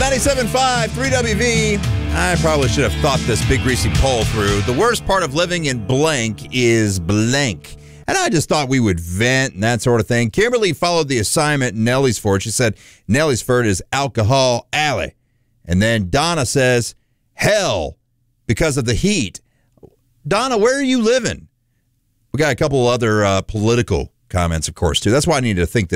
97.5, 3WV. I probably should have thought this big greasy poll through. The worst part of living in blank is blank. And I just thought we would vent and that sort of thing. Kimberly followed the assignment in Nelliesford. She said Nelliesford is alcohol alley. And then Donna says, hell, because of the heat. Donna, where are you living? We got a couple other political comments, of course, too. That's why I need to think this